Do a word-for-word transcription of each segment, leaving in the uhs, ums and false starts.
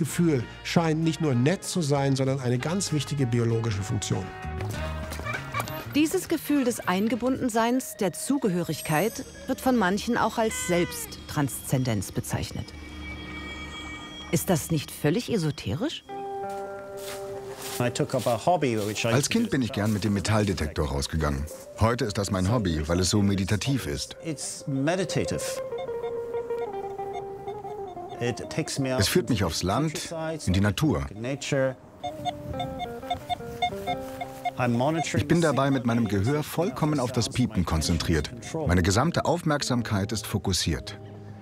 Gefühl scheint nicht nur nett zu sein, sondern eine ganz wichtige biologische Funktion. Dieses Gefühl des Eingebundenseins, der Zugehörigkeit, wird von manchen auch als Selbsttranszendenz bezeichnet. Ist das nicht völlig esoterisch? Als Kind bin ich gern mit dem Metalldetektor rausgegangen. Heute ist das mein Hobby, weil es so meditativ ist. Es führt mich aufs Land, in die Natur. Ich bin dabei mit meinem Gehör vollkommen auf das Piepen konzentriert. Meine gesamte Aufmerksamkeit ist fokussiert.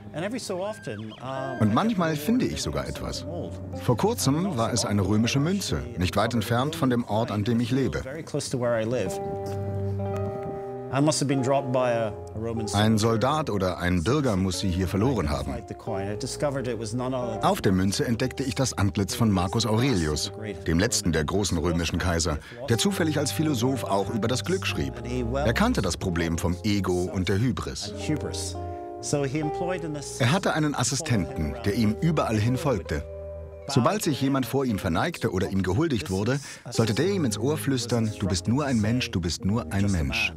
Und manchmal finde ich sogar etwas. Vor kurzem war es eine römische Münze, nicht weit entfernt von dem Ort, an dem ich lebe. Ein Soldat oder ein Bürger muss sie hier verloren haben. Auf der Münze entdeckte ich das Antlitz von Marcus Aurelius, dem letzten der großen römischen Kaiser, der zufällig als Philosoph auch über das Glück schrieb. Er kannte das Problem vom Ego und der Hybris. Er hatte einen Assistenten, der ihm überall hin folgte. Sobald sich jemand vor ihm verneigte oder ihm gehuldigt wurde, sollte der ihm ins Ohr flüstern: Du bist nur ein Mensch, du bist nur ein Mensch.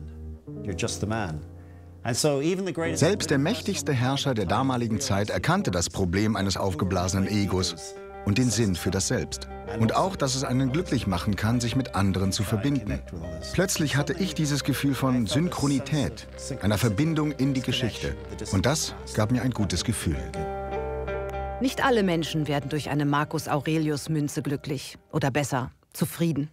Selbst der mächtigste Herrscher der damaligen Zeit erkannte das Problem eines aufgeblasenen Egos und den Sinn für das Selbst. Und auch, dass es einen glücklich machen kann, sich mit anderen zu verbinden. Plötzlich hatte ich dieses Gefühl von Synchronität, einer Verbindung in die Geschichte. Und das gab mir ein gutes Gefühl. Nicht alle Menschen werden durch eine Marcus Aurelius Münze glücklich. Oder besser, zufrieden.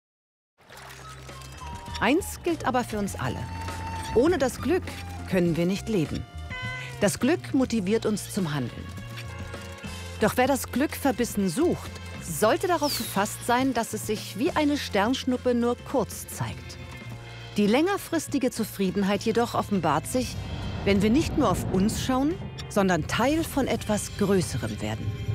Eins gilt aber für uns alle. Ohne das Glück können wir nicht leben. Das Glück motiviert uns zum Handeln. Doch wer das Glück verbissen sucht, sollte darauf gefasst sein, dass es sich wie eine Sternschnuppe nur kurz zeigt. Die längerfristige Zufriedenheit jedoch offenbart sich, wenn wir nicht nur auf uns schauen, sondern Teil von etwas Größerem werden.